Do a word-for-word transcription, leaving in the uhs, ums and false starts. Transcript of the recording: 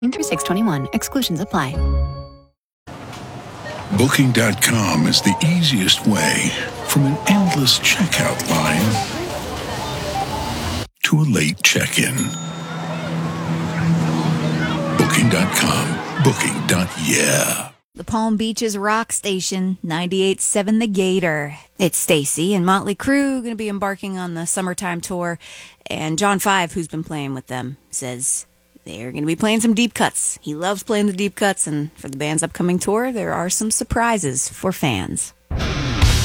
through six twenty-one. Exclusions apply. Booking dot com is the easiest way from an endless checkout line to a late check-in. Booking dot com. Booking. Yeah. The Palm Beaches Rock Station, ninety-eight point seven The Gator. It's Stacy and Motley Crue going to be embarking on the summertime tour. And John Five, who's been playing with them, says they're going to be playing some deep cuts. He loves playing the deep cuts, and for the band's upcoming tour, there are some surprises for fans.